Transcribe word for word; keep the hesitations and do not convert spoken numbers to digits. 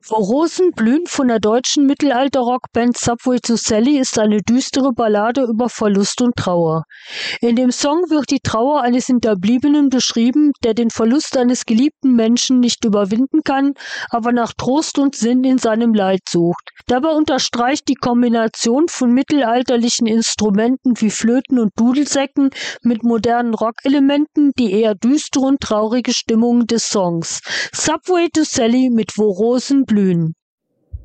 Wo Rosen blühen von der deutschen Mittelalter-Rockband Subway to Sally ist eine düstere Ballade über Verlust und Trauer. In dem Song wird die Trauer eines Hinterbliebenen beschrieben, der den Verlust eines geliebten Menschen nicht überwinden kann, aber nach Trost und Sinn in seinem Leid sucht. Dabei unterstreicht die Kombination von mittelalterlichen Instrumenten wie Flöten und Dudelsäcken mit modernen Rockelementen die eher düstere und traurige Stimmung des Songs. Subway to Sally mit Wo Rosen blühen.